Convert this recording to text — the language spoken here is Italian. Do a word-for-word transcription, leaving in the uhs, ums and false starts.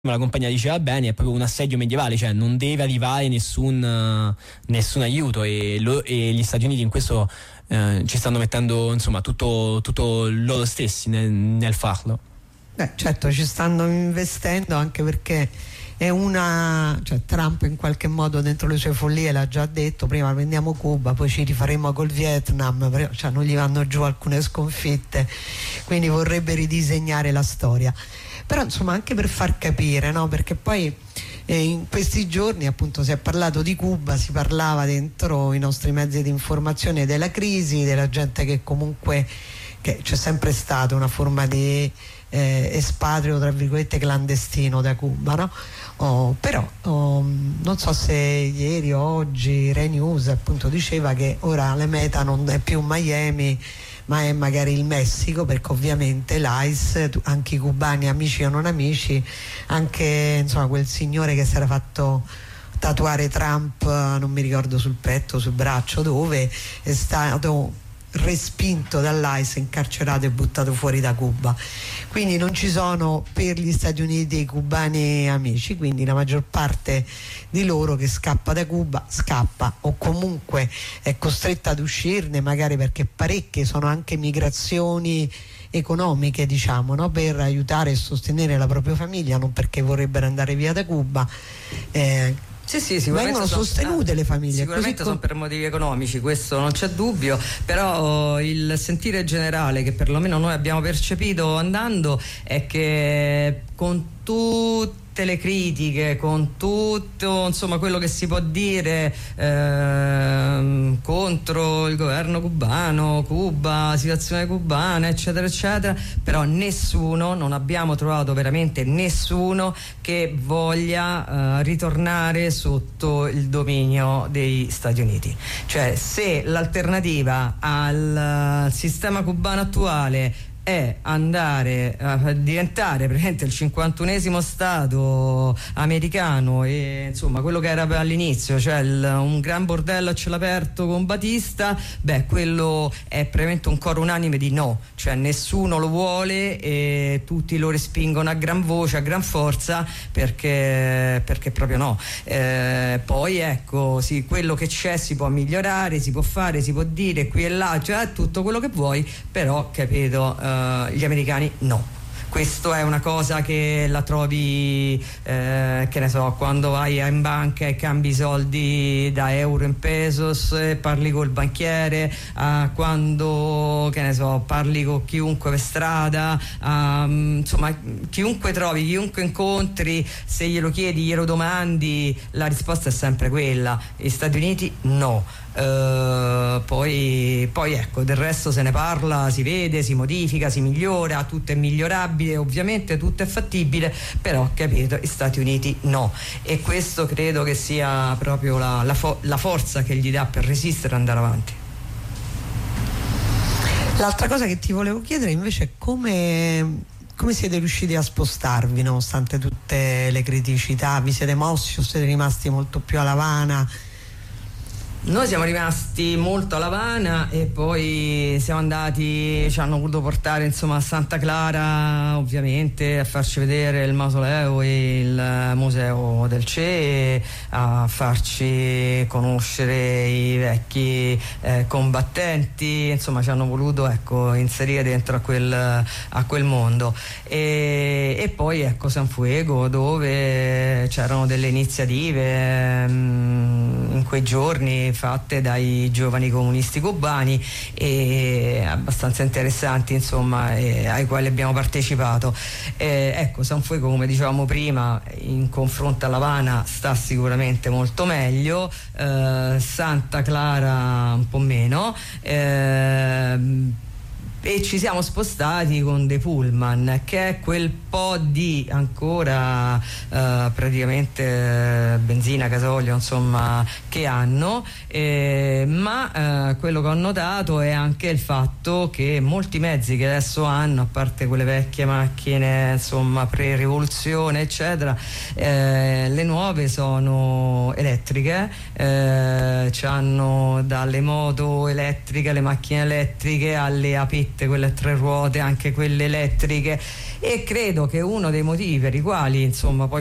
la compagnia diceva bene, è proprio un assedio medievale, cioè non deve arrivare nessun, nessun aiuto e, lo, e gli Stati Uniti in questo eh, ci stanno mettendo insomma tutto, tutto loro stessi nel, nel farlo. Beh, certo, ci stanno investendo, anche perché è una, cioè Trump in qualche modo dentro le sue follie l'ha già detto: prima prendiamo Cuba, poi ci rifaremo col Vietnam, cioè non gli vanno giù alcune sconfitte, quindi vorrebbe ridisegnare la storia. Però insomma, anche per far capire, no? Perché poi eh, in questi giorni appunto si è parlato di Cuba, si parlava dentro i nostri mezzi di informazione della crisi, della gente che comunque, che c'è sempre stata una forma di eh, espatrio tra virgolette clandestino da Cuba, no? Oh, però oh, non so se ieri o oggi Rai News appunto diceva che ora la meta non è più Miami, ma è magari il Messico, perché ovviamente l'I C E, anche i cubani, amici o non amici, anche insomma quel signore che si era fatto tatuare Trump, non mi ricordo sul petto, sul braccio dove, è stato respinto dall'I C E, incarcerato e buttato fuori da Cuba. Quindi non ci sono per gli Stati Uniti i cubani amici, quindi la maggior parte di loro che scappa da Cuba scappa o comunque è costretta ad uscirne, magari perché parecchie sono anche migrazioni economiche, diciamo, no? Per aiutare e sostenere la propria famiglia, non perché vorrebbero andare via da Cuba. eh, Sì, sì, sicuramente vengono sono, sostenute ah, le famiglie. Sicuramente Così sono per motivi economici, questo non c'è dubbio, però il sentire generale che perlomeno noi abbiamo percepito andando è che con tutte le critiche, con tutto insomma quello che si può dire eh, contro il governo cubano, Cuba, situazione cubana, eccetera eccetera, però nessuno, non abbiamo trovato veramente nessuno che voglia eh, ritornare sotto il dominio degli Stati Uniti. Cioè, se l'alternativa al uh, sistema cubano attuale è andare a diventare praticamente il cinquantunesimo stato americano e insomma quello che era all'inizio, cioè il, un gran bordello a cielo aperto con Batista, beh, quello è praticamente un coro unanime di no, cioè nessuno lo vuole e tutti lo respingono a gran voce, a gran forza, perché, perché proprio no. Eh, poi ecco, sì, quello che c'è si può migliorare, si può fare, si può dire qui e là, cioè tutto quello che vuoi, però capito, eh, gli americani no. Questo è una cosa che la trovi, eh, che ne so, quando vai in banca e cambi i soldi da euro in pesos e parli col banchiere, eh, quando, che ne so, parli con chiunque per strada, eh, insomma, chiunque trovi, chiunque incontri, se glielo chiedi, glielo domandi, la risposta è sempre quella. Gli Stati Uniti no. Uh, poi, poi ecco, del resto se ne parla, si vede, si modifica, si migliora, tutto è migliorabile, ovviamente tutto è fattibile, però capito, gli Stati Uniti no, e questo credo che sia proprio la, la, fo- la forza che gli dà per resistere e andare avanti. L'altra cosa che ti volevo chiedere invece è come come siete riusciti a spostarvi nonostante tutte le criticità, vi siete mossi o siete rimasti molto più a L'Avana? Noi siamo rimasti molto a L'Avana e poi siamo andati, ci hanno voluto portare insomma a Santa Clara, ovviamente, a farci vedere il mausoleo e il museo del Che, a farci conoscere i vecchi eh, combattenti, insomma ci hanno voluto, ecco, inserire dentro a quel, a quel mondo. E, e poi ecco San Fuego, dove c'erano delle iniziative mh, in quei giorni fatte dai giovani comunisti cubani e abbastanza interessanti, insomma, e ai quali abbiamo partecipato. Eh, ecco, San Fuego, come dicevamo prima, in confronto a L'Avana sta sicuramente molto meglio, eh, Santa Clara un po' meno, eh, e ci siamo spostati con dei pullman, che è quel po' di ancora eh, praticamente benzina, gasolio, insomma, che hanno, eh, ma eh, quello che ho notato è anche il fatto che molti mezzi che adesso hanno, a parte quelle vecchie macchine insomma pre-rivoluzione eccetera, eh, le nuove sono elettriche, eh, c'hanno dalle moto elettriche alle macchine elettriche alle apette macchinette, quelle a tre ruote, anche quelle elettriche, e credo che uno dei motivi per i quali insomma poi